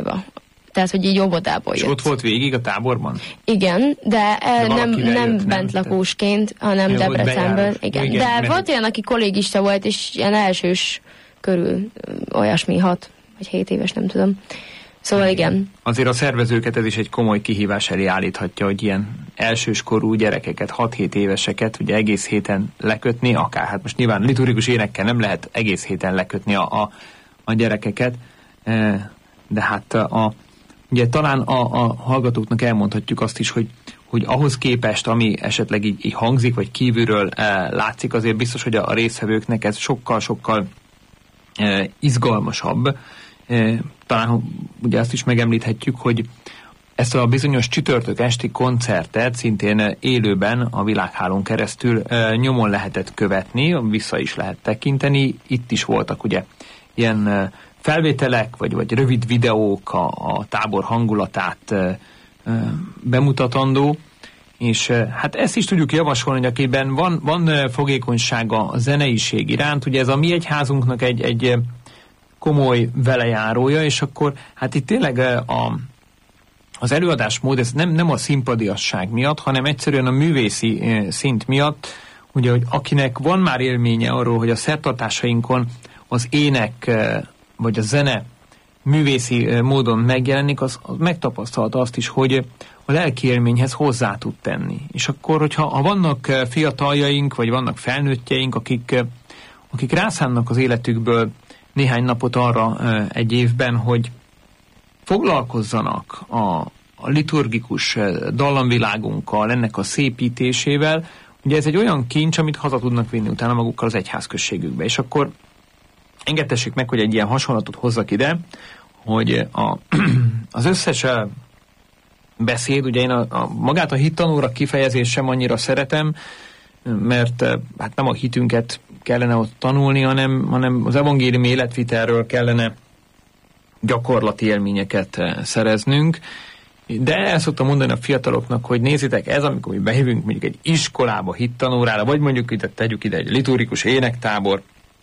maga. Tehát, hogy így óvodából jött. És ott volt végig a táborban? Igen, de nem bentlakósként, hanem Debrecenből. Igen. De volt olyan, aki kollégista volt, és ilyen elsős körül olyasmi 6 vagy 7 éves, nem tudom. Szóval igen. Azért a szervezőket ez is egy komoly kihívás elé állíthatja, hogy ilyen elsőskorú gyerekeket, 6-7 éveseket ugye egész héten lekötni, akár hát most nyilván liturgikus énekkel nem lehet egész héten lekötni a gyerekeket, de hát ugye talán a hallgatóknak elmondhatjuk azt is, hogy ahhoz képest, ami esetleg így hangzik, vagy kívülről látszik, azért biztos, hogy a résztvevőknek ez sokkal-sokkal izgalmasabb. Talán ugye azt is megemlíthetjük, hogy ezt a bizonyos csütörtök esti koncertet szintén élőben a világhálón keresztül nyomon lehetett követni, vissza is lehet tekinteni. Itt is voltak ugye ilyen felvételek, vagy rövid videók a tábor hangulatát bemutatandó, és hát ezt is tudjuk javasolni, hogy akiben van fogékonysága a zeneiség iránt, ugye ez a mi egyházunknak egy komoly velejárója, és akkor hát itt tényleg az előadásmód, ez nem a színpadiasság miatt, hanem egyszerűen a művészi szint miatt, ugye, hogy akinek van már élménye arról, hogy a szertartásainkon az ének vagy a zene művészi módon megjelenik, az megtapasztalta azt is, hogy a lelki élményhez hozzá tud tenni. És akkor, hogyha vannak fiataljaink, vagy vannak felnőttjeink, akik rászánnak az életükből néhány napot arra egy évben, hogy foglalkozzanak a liturgikus dallamvilágunkkal, ennek a szépítésével, ugye ez egy olyan kincs, amit haza tudnak vinni utána magukkal az egyházközségükbe. És akkor engedtessék meg, hogy egy ilyen hasonlatot hozzak ide, hogy az összes beszéd, ugye én magát a hittanóra kifejezést sem annyira szeretem, mert hát nem a hitünket kellene ott tanulni, hanem az evangélium életvitelről kellene gyakorlati élményeket szereznünk. De el szoktam mondani a fiataloknak, hogy nézzétek, ez amikor mi behívünk mondjuk egy iskolába hittanórára, vagy mondjuk ide tegyük ide egy liturgikus énektábor.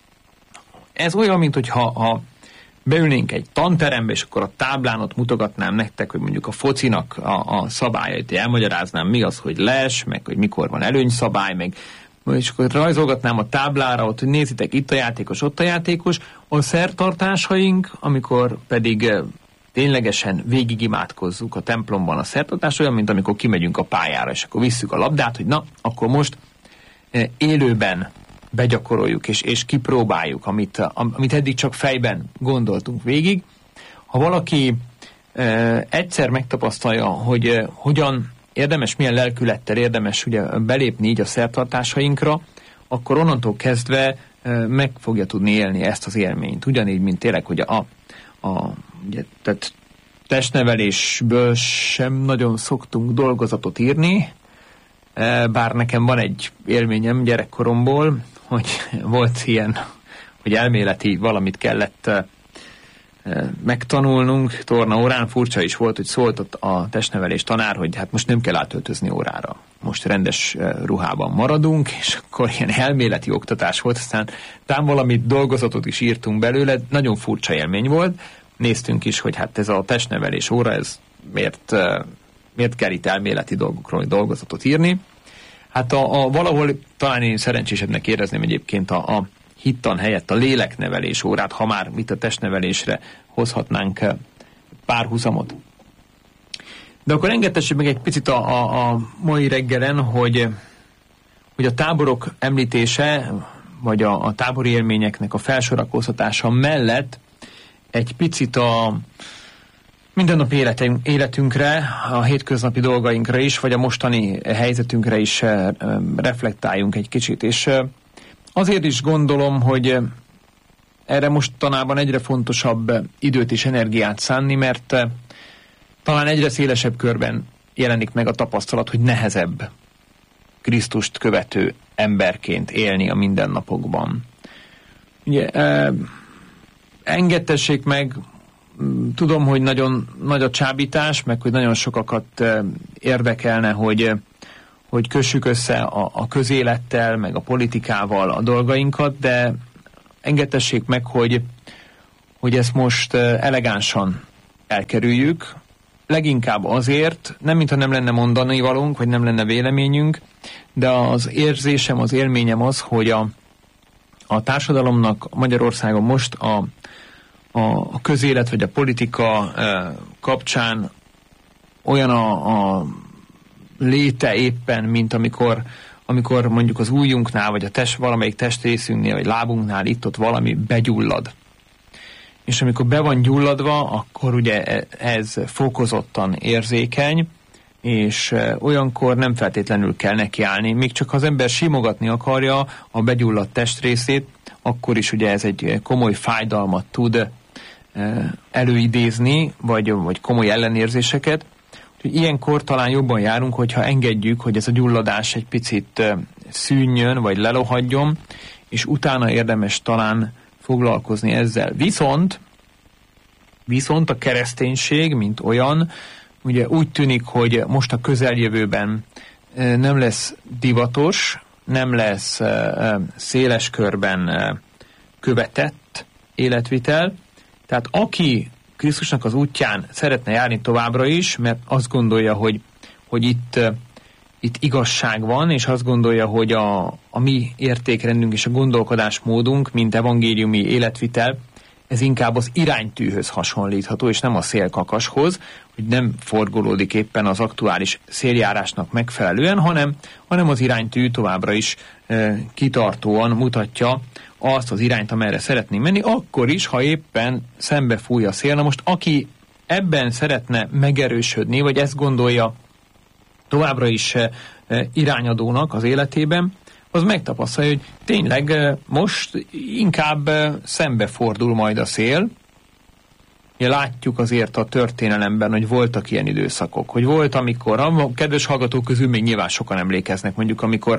Ez olyan, mint hogyha beülnénk egy tanterembe, és akkor a táblán ott mutogatnám nektek, hogy mondjuk a focinak a szabályait, elmagyaráznám, mi az, hogy les, meg hogy mikor van előnyszabály, meg és akkor rajzolgatnám a táblára, ott, hogy nézzétek, itt a játékos, ott a játékos. A szertartásaink, amikor pedig ténylegesen végigimádkozzuk a templomban a szertartás, olyan, mint amikor kimegyünk a pályára, és akkor visszük a labdát, hogy na, akkor most élőben begyakoroljuk, és kipróbáljuk, amit eddig csak fejben gondoltunk végig. Ha valaki egyszer megtapasztalja, hogy hogyan érdemes, milyen lelkülettel érdemes ugye belépni így a szertartásainkra, akkor onnantól kezdve meg fogja tudni élni ezt az élményt. Ugyanígy, mint tényleg, hogy ugye, tehát testnevelésből sem nagyon szoktunk dolgozatot írni, bár nekem van egy élményem gyerekkoromból, hogy volt ilyen, hogy elméleti valamit kellett megtanulnunk tornaórán. Furcsa is volt, hogy szólt ott a testnevelés tanár, hogy hát most nem kell átöltözni órára. Most rendes ruhában maradunk, és akkor ilyen elméleti oktatás volt, aztán valami dolgozatot is írtunk belőle, nagyon furcsa élmény volt. Néztünk is, hogy hát ez a testnevelés óra, ez miért kell itt elméleti dolgokról dolgozatot írni. Hát valahol talán én szerencsésebbnek érezném egyébként a hittan helyett a léleknevelés órát, ha már mit a testnevelésre hozhatnánk párhuzamot. De akkor engedtessük meg egy picit a mai reggelen, hogy a táborok említése, vagy a tábori élményeknek a felsorakoztatása mellett egy picit a mindennapi életünkre, a hétköznapi dolgainkra is, vagy a mostani helyzetünkre is reflektáljunk egy kicsit. És azért is gondolom, hogy erre mostanában egyre fontosabb időt és energiát szánni, mert talán egyre szélesebb körben jelenik meg a tapasztalat, hogy nehezebb Krisztust követő emberként élni a mindennapokban. Ugye, engedtessék meg, tudom, hogy nagyon nagy a csábítás, meg hogy nagyon sokakat érdekelne, hogy kössük össze a közélettel, meg a politikával a dolgainkat, de engedtessék meg, hogy ezt most elegánsan elkerüljük, leginkább azért, nem mintha nem lenne mondani valónk, vagy nem lenne véleményünk, de az érzésem, az élményem az, hogy a társadalomnak Magyarországon most a közélet vagy a politika kapcsán olyan a léte éppen, mint amikor mondjuk az ujjunknál, vagy valamelyik testrészünknél, vagy lábunknál itt-ott valami begyullad. És amikor be van gyulladva, akkor ugye ez fokozottan érzékeny, és olyankor nem feltétlenül kell nekiállni. Még csak ha az ember simogatni akarja a begyulladt testrészét, akkor is ugye ez egy komoly fájdalmat tud előidézni, vagy komoly ellenérzéseket. Úgyhogy ilyenkor talán jobban járunk, hogyha engedjük, hogy ez a gyulladás egy picit szűnjön, vagy lelohadjon, és utána érdemes talán foglalkozni ezzel. Viszont a kereszténység, mint olyan, ugye úgy tűnik, hogy most a közeljövőben nem lesz divatos, nem lesz széles körben követett életvitel. Tehát aki Krisztusnak az útján szeretne járni továbbra is, mert azt gondolja, hogy itt igazság van, és azt gondolja, hogy a mi értékrendünk és a gondolkodásmódunk, mint evangéliumi életvitel, ez inkább az iránytűhöz hasonlítható, és nem a szélkakashoz, hogy nem forgolódik éppen az aktuális széljárásnak megfelelően, hanem az iránytű továbbra is kitartóan mutatja azt az irányt, amerre szeretnénk menni, akkor is, ha éppen szembe fúj a szél. Na most, aki ebben szeretne megerősödni, vagy ezt gondolja továbbra is irányadónak az életében, az megtapasztalja, hogy tényleg most inkább szembefordul majd a szél. Ja, látjuk azért a történelemben, hogy voltak ilyen időszakok, hogy volt, amikor, a kedves hallgatók közül még nyilván sokan emlékeznek, mondjuk amikor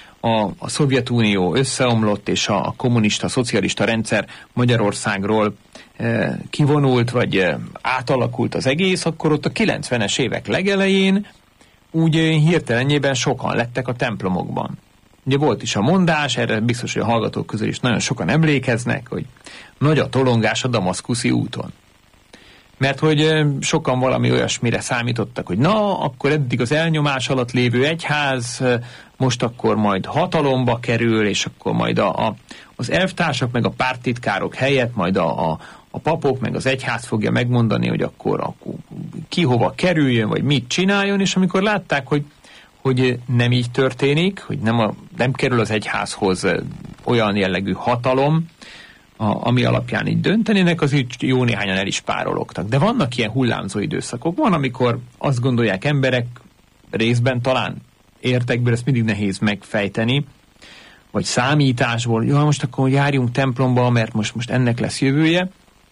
a Szovjetunió összeomlott, és a kommunista, szocialista rendszer Magyarországról kivonult, vagy átalakult az egész, akkor ott a 90-es évek legelején úgy hirtelenjében sokan lettek a templomokban. Ugye volt is a mondás, erre biztos, hogy a hallgatók közül is nagyon sokan emlékeznek, hogy nagy a tolongás a damaszkuszi úton. Mert hogy sokan valami olyasmire számítottak, hogy na, akkor eddig az elnyomás alatt lévő egyház most akkor majd hatalomba kerül, és akkor majd az elvtársak meg a párttitkárok helyett majd a papok meg az egyház fogja megmondani, hogy akkor ki hova kerüljön, vagy mit csináljon, és amikor látták, hogy nem így történik, hogy nem kerül az egyházhoz olyan jellegű hatalom, ami alapján így döntenének, az így jó néhányan el is párologtak. De vannak ilyen hullámzó időszakok. Van, amikor azt gondolják emberek, részben talán értekből, ezt mindig nehéz megfejteni, vagy számításból, jó, most akkor járjunk templomba, mert most ennek lesz jövője.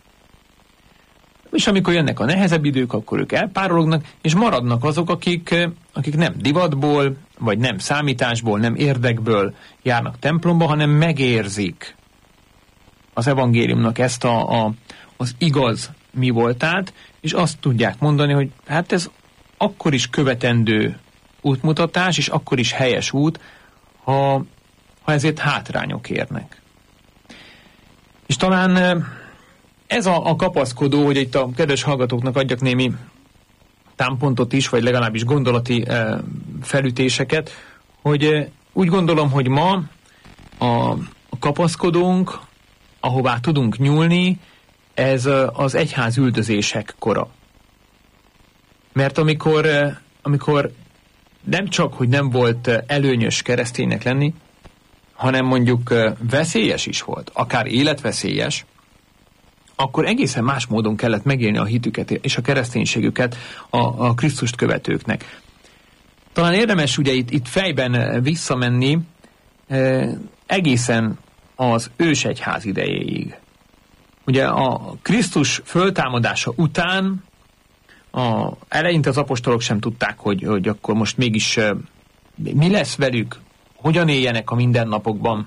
És amikor jönnek a nehezebb idők, akkor ők elpárolognak, és maradnak azok, akik nem divatból, vagy nem számításból, nem érdekből járnak templomba, hanem megérzik az evangéliumnak ezt az igaz mi voltát, és azt tudják mondani, hogy hát ez akkor is követendő útmutatás, és akkor is helyes út, ha ezért hátrányok érnek. És talán ez a kapaszkodó, hogy itt a kedves hallgatóknak adjak némi támpontot is, vagy legalábbis gondolati felütéseket, hogy úgy gondolom, hogy ma a kapaszkodónk, ahová tudunk nyúlni, ez az egyház üldözések kora. Mert amikor nem csak, hogy nem volt előnyös kereszténynek lenni, hanem mondjuk veszélyes is volt, akár életveszélyes, akkor egészen más módon kellett megélni a hitüket és a kereszténységüket a Krisztust követőknek. Talán érdemes ugye itt fejben visszamenni egészen az ősegyház idejéig. Ugye a Krisztus föltámadása után eleinte az apostolok sem tudták, hogy akkor most mégis mi lesz velük, hogyan éljenek a mindennapokban.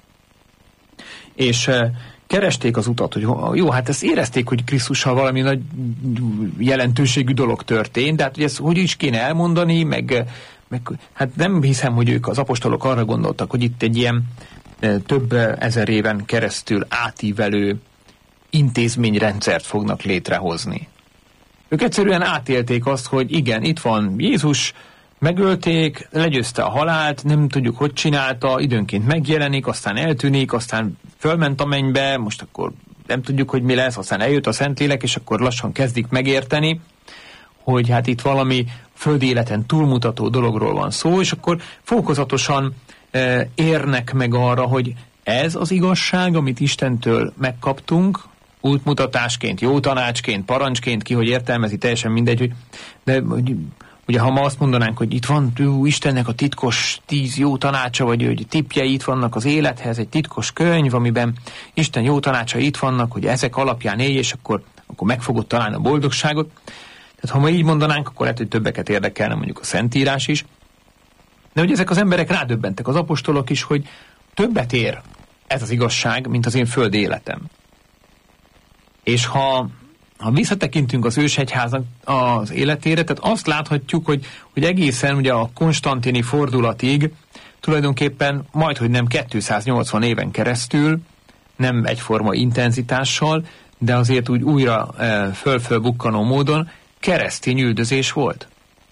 És keresték az utat, hogy jó, hát ezt érezték, hogy Krisztussal valami nagy jelentőségű dolog történt, de hát hogy ezt hogy is kéne elmondani, meg hát nem hiszem, hogy ők az apostolok arra gondoltak, hogy itt egy ilyen több ezer éven keresztül átívelő intézményrendszert fognak létrehozni. Ők egyszerűen átélték azt, hogy igen, itt van Jézus, megölték, legyőzte a halált, nem tudjuk, hogy csinálta, időnként megjelenik, aztán eltűnik, aztán fölment a mennybe, most akkor nem tudjuk, hogy mi lesz, aztán eljött a Szentlélek, és akkor lassan kezdik megérteni, hogy hát itt valami földi életen túlmutató dologról van szó, és akkor fokozatosan érnek meg arra, hogy ez az igazság, amit Istentől megkaptunk, útmutatásként, jó tanácsként, parancsként, ki hogy értelmezi, teljesen mindegy, hogy, de ugye ha ma azt mondanánk, hogy itt van Istennek a titkos 10 jó tanácsa, vagy hogy tippjei itt vannak az élethez, egy titkos könyv, amiben Isten jó tanácsa itt vannak, hogy ezek alapján élj, és akkor meg fogod találni a boldogságot. Tehát ha ma így mondanánk, akkor lehet, hogy többeket érdekelne mondjuk a Szentírás is. De hogy ezek az emberek rádöbbentek, az apostolok is, hogy többet ér ez az igazság, mint az én földi életem. És ha visszatekintünk az ősegyháznak az életére, tehát azt láthatjuk, hogy egészen ugye a konstantini fordulatig tulajdonképpen majdhogy nem 280 éven keresztül, nem egyforma intenzitással, de azért úgy újra föl-fölbukkanó módon keresztény üldözés volt.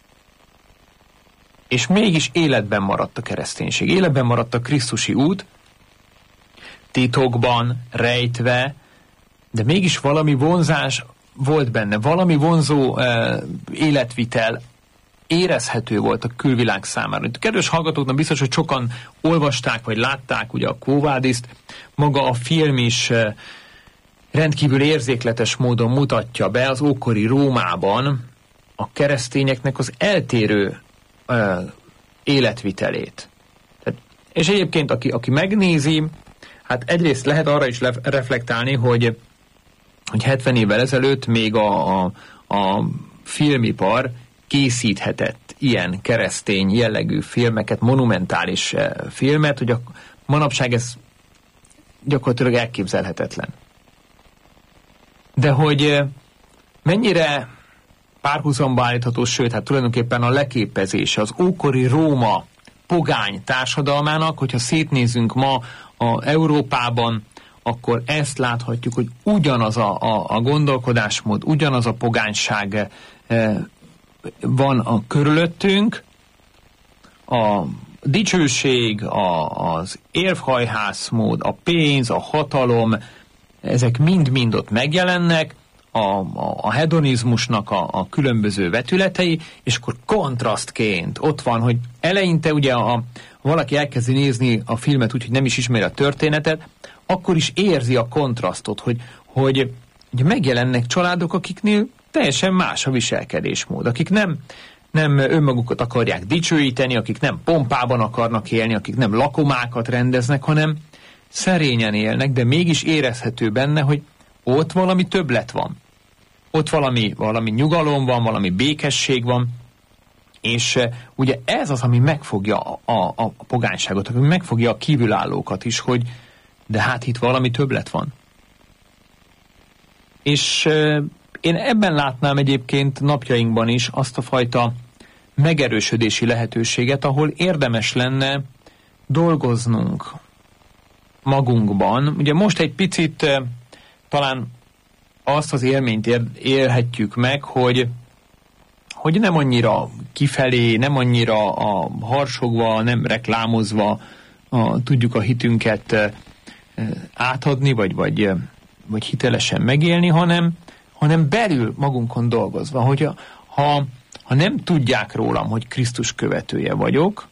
És mégis életben maradt a kereszténység, életben maradt a krisztusi út, titokban, rejtve, de mégis valami vonzás volt benne, valami vonzó életvitel érezhető volt a külvilág számára. Kedves hallgatóknak biztos, hogy sokan olvasták, vagy látták ugye a Quo Vadist, maga a film is rendkívül érzékletes módon mutatja be az ókori Rómában a keresztényeknek az eltérő életvitelét. És egyébként, aki megnézi, hát egyrészt lehet arra is reflektálni, hogy 70 évvel ezelőtt még a filmipar készíthetett ilyen keresztény jellegű filmeket, monumentális filmet, hogy manapság ez gyakorlatilag elképzelhetetlen. De hogy mennyire párhuzamba állítható, sőt, hát tulajdonképpen a leképezése az ókori Róma pogány társadalmának, hogyha szétnézünk ma a Európában, akkor ezt láthatjuk, hogy ugyanaz a gondolkodásmód, ugyanaz a pogányság van a körülöttünk, a dicsőség, az érvhajhászmód, a pénz, a hatalom, ezek mind-mind ott megjelennek, a hedonizmusnak a különböző vetületei, és akkor kontrasztként ott van, hogy eleinte ugye valaki elkezdi nézni a filmet úgy, hogy nem is ismeri a történetet, akkor is érzi a kontrasztot, hogy ugye megjelennek családok, akiknél teljesen más a viselkedésmód, akik nem önmagukat akarják dicsőíteni, akik nem pompában akarnak élni, akik nem lakomákat rendeznek, hanem szerényen élnek, de mégis érezhető benne, hogy ott valami többlet van. Ott valami nyugalom van, valami békesség van, és ugye ez az, ami megfogja a pogányságot, ami megfogja a kívülállókat is, hogy de hát itt valami többlet van. És én ebben látnám egyébként napjainkban is azt a fajta megerősödési lehetőséget, ahol érdemes lenne dolgoznunk magunkban. Ugye most egy picit talán azt az élményt élhetjük meg, hogy nem annyira kifelé, nem annyira harsogva, nem reklámozva tudjuk a hitünket átadni, vagy hitelesen megélni, hanem belül magunkon dolgozva, hogy ha nem tudják rólam, hogy Krisztus követője vagyok,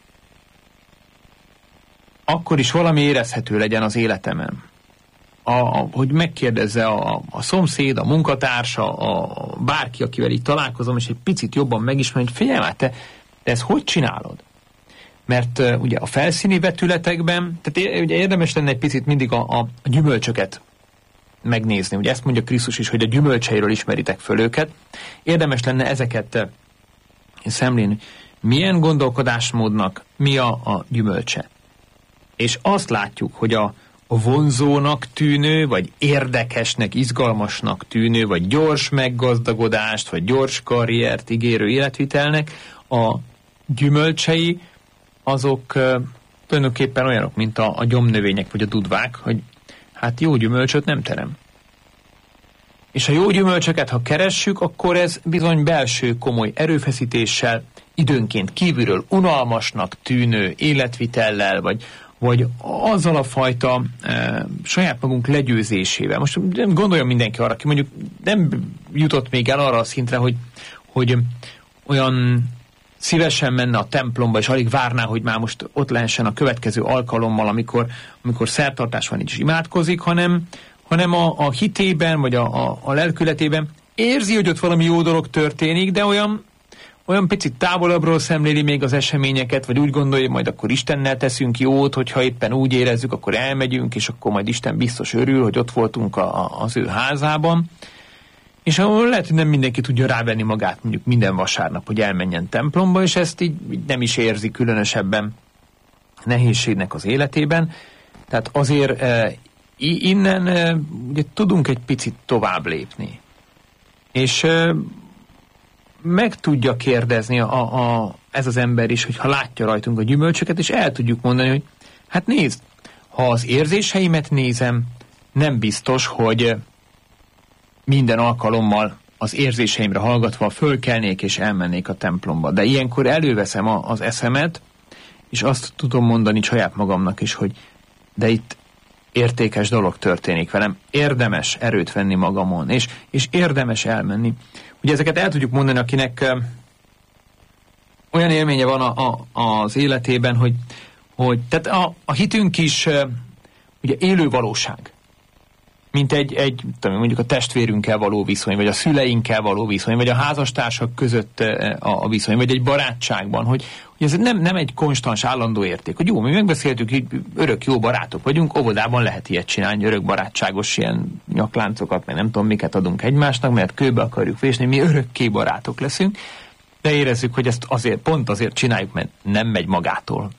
akkor is valami érezhető legyen az életemen. Hogy megkérdezze a szomszéd, a munkatársa, bárki, akivel itt találkozom, és egy picit jobban megismerni, hogy figyelj már, te ezt hogy csinálod? Mert ugye a felszíni vetületekben, tehát ugye érdemes lenne egy picit mindig a gyümölcsöket megnézni. Ugye ezt mondja Krisztus is, hogy a gyümölcseiről ismeritek föl őket. Érdemes lenne ezeket szemlélni. Milyen gondolkodásmódnak mi a gyümölcse? És azt látjuk, hogy a vonzónak tűnő, vagy érdekesnek, izgalmasnak tűnő, vagy gyors meggazdagodást, vagy gyors karriert ígérő életvitelnek a gyümölcsei, azok tulajdonképpen olyanok, mint a gyomnövények, vagy a dudvák, hogy hát jó gyümölcsöt nem terem. És a jó gyümölcsöket, ha keressük, akkor ez bizony belső komoly erőfeszítéssel, időnként kívülről unalmasnak tűnő életvitellel, vagy azzal a fajta saját magunk legyőzésével. Most gondoljon mindenki arra, aki mondjuk nem jutott még el arra a szintre, hogy olyan szívesen menne a templomba, és alig várná, hogy már most ott lehessen a következő alkalommal, amikor szertartás van, így is imádkozik, hanem a hitében, vagy a lelkületében érzi, hogy ott valami jó dolog történik, de olyan picit távolabbról szemléli még az eseményeket, vagy úgy gondolja, hogy majd akkor Istennel teszünk jót, hogyha éppen úgy érezzük, akkor elmegyünk, és akkor majd Isten biztos örül, hogy ott voltunk az ő házában. És ahol lehet, hogy nem mindenki tudja rávenni magát mondjuk minden vasárnap, hogy elmenjen templomba, és ezt így nem is érzi különösebben nehézségnek az életében. Tehát azért innen ugye, tudunk egy picit tovább lépni. És meg tudja kérdezni ez az ember is, hogyha látja rajtunk a gyümölcsöket, és el tudjuk mondani, hogy hát nézd, ha az érzéseimet nézem, nem biztos, hogy minden alkalommal az érzéseimre hallgatva fölkelnék és elmennék a templomba. De ilyenkor előveszem az eszemet, és azt tudom mondani saját magamnak is, hogy de itt értékes dolog történik velem. Érdemes erőt venni magamon, és érdemes elmenni. Ugye ezeket el tudjuk mondani, akinek olyan élménye van az életében, hogy tehát a hitünk is ugye élő valóság. Mint egy mondjuk a testvérünkkel való viszony, vagy a szüleinkkel való viszony, vagy a házastársak között a viszony, vagy egy barátságban, hogy ez nem egy konstans állandó érték. Hogy jó, mi megbeszéltük, hogy örök jó barátok vagyunk, óvodában lehet ilyet csinálni, örök barátságos ilyen nyakláncokat, meg nem tudom miket adunk egymásnak, mert kőbe akarjuk vésni, mi örökké barátok leszünk, de érezzük, hogy ezt pont azért csináljuk, mert nem megy magától.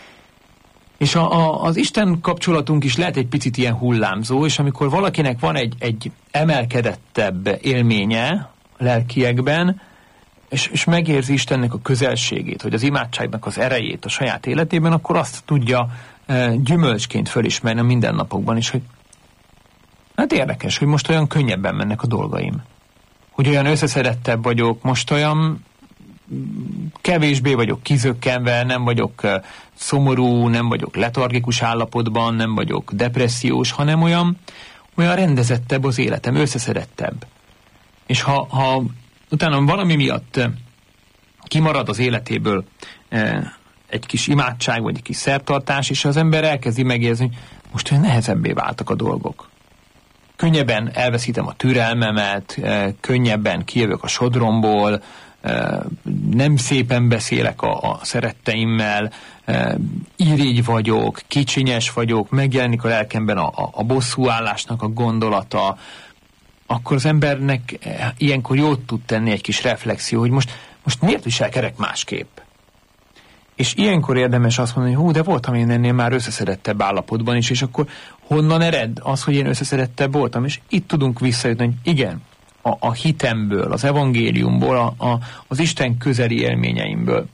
És az Isten kapcsolatunk is lehet egy picit ilyen hullámzó, és amikor valakinek van egy emelkedettebb élménye lelkiekben, és megérzi Istennek a közelségét, hogy az imádságnak az erejét a saját életében, akkor azt tudja gyümölcsként fölismerni a mindennapokban is, hogy hát érdekes, hogy most olyan könnyebben mennek a dolgaim. Hogy olyan összeszedettebb vagyok, most olyan kevésbé vagyok kizökkenve, nem vagyok szomorú, nem vagyok letargikus állapotban, nem vagyok depressziós, hanem olyan rendezettebb az életem, összeszedettebb. És ha utána valami miatt kimarad az életéből egy kis imádság, vagy egy kis szertartás, és az ember elkezdi megérzni, hogy most olyan nehezebbé váltak a dolgok. Könnyebben elveszítem a türelmemet, könnyebben kijövök a sodromból, nem szépen beszélek a szeretteimmel, irigy vagyok, kicsinyes vagyok, megjelenik a lelkemben a bosszúállásnak a gondolata, akkor az embernek ilyenkor jót tud tenni egy kis reflexió, hogy most miért viselkedek másképp. És ilyenkor érdemes azt mondani, hogy de voltam én ennél már összeszedettebb állapotban is, és akkor honnan ered az, hogy én összeszedettebb voltam, és itt tudunk visszajutni, hogy igen, a hitemből, az evangéliumból, az Isten közeli élményeimből.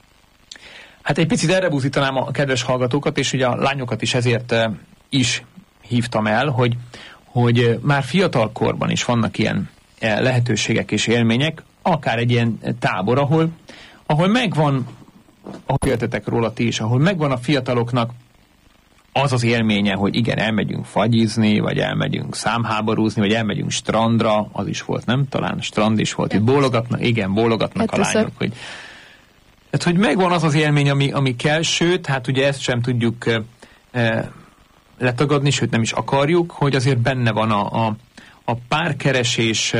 Hát egy picit erre búzítanám a kedves hallgatókat, és ugye a lányokat is ezért is hívtam el, hogy már fiatal korban is vannak ilyen lehetőségek és élmények, akár egy ilyen tábor, ahol megvan, ahogy éltetek róla ti is, ahol megvan a fiataloknak az élménye, hogy igen, elmegyünk fagyizni, vagy elmegyünk számháborúzni, vagy elmegyünk strandra, az is volt, nem? Talán strand is volt. Itt bólogatnak a lányok, hogy megvan az élmény, ami kell, sőt, hát ugye ezt sem tudjuk letagadni, sőt nem is akarjuk, hogy azért benne van a párkeresés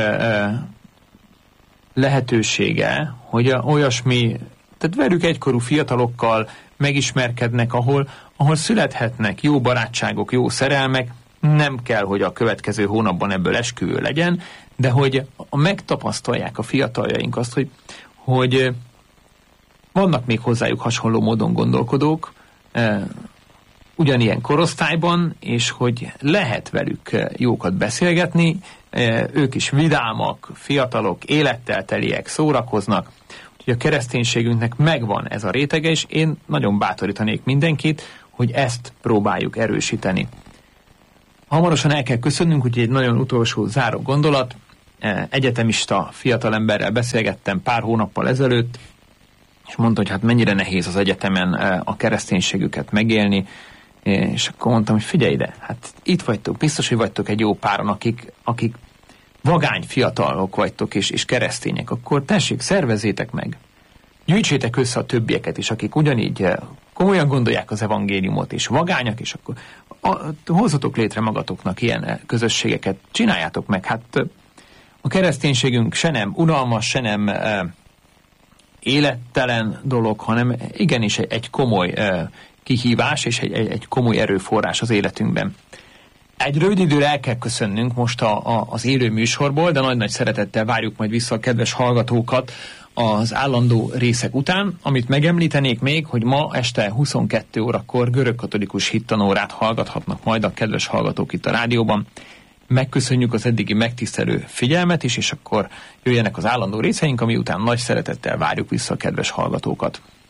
lehetősége, hogy olyasmi, tehát velük egykorú fiatalokkal megismerkednek, ahol születhetnek jó barátságok, jó szerelmek, nem kell, hogy a következő hónapban ebből esküvő legyen, de hogy megtapasztalják a fiataljaink azt, hogy vannak még hozzájuk hasonló módon gondolkodók, ugyanilyen korosztályban, és hogy lehet velük jókat beszélgetni, ők is vidámak, fiatalok, élettel teliek, szórakoznak, úgyhogy a kereszténységünknek megvan ez a rétege, és én nagyon bátorítanék mindenkit, hogy ezt próbáljuk erősíteni. hamarosan el kell köszönnünk, úgyhogy egy nagyon utolsó záró gondolat. Egyetemista fiatalemberrel beszélgettem pár hónappal ezelőtt, és mondta, hogy hát mennyire nehéz az egyetemen a kereszténységüket megélni, és akkor mondtam, hogy figyelj ide, hát itt vagytok, biztos, hogy vagytok egy jó páron, akik vagány fiatalok vagytok, és keresztények, akkor tessék, szervezzétek meg. Gyűjtsétek össze a többieket is, akik ugyanígy komolyan gondolják az evangéliumot, és vagányak, és akkor hozzatok létre magatoknak ilyen közösségeket, csináljátok meg. Hát a kereszténységünk se nem unalmas, se nem élettelen dolog, hanem igenis egy komoly kihívás, és egy komoly erőforrás az életünkben. Egy rövid időre el kell köszönnünk most az élő műsorból, de nagy-nagy szeretettel várjuk majd vissza a kedves hallgatókat az állandó részek után. Amit megemlítenék még, hogy ma este 22 órakor görögkatolikus hittanórát hallgathatnak majd a kedves hallgatók itt a rádióban. Megköszönjük az eddigi megtisztelő figyelmet is, és akkor jöjjenek az állandó részeink, ami után nagy szeretettel várjuk vissza a kedves hallgatókat.